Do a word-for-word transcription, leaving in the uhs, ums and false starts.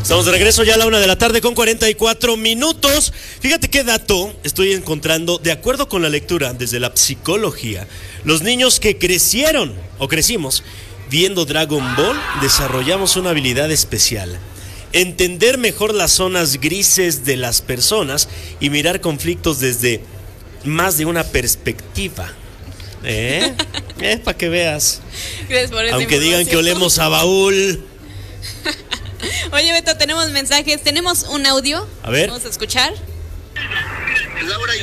Estamos de regreso ya a la una de la tarde con cuarenta y cuatro minutos. Fíjate qué dato estoy encontrando. De acuerdo con la lectura desde la psicología, los niños que crecieron o crecimos viendo Dragon Ball desarrollamos una habilidad especial: entender mejor las zonas grises de las personas y mirar conflictos desde más de una perspectiva. ¿Eh? eh para que veas. Aunque digan que olemos a baúl. Oye, Beto, tenemos mensajes, tenemos un audio. A ver. Vamos a escuchar. Laura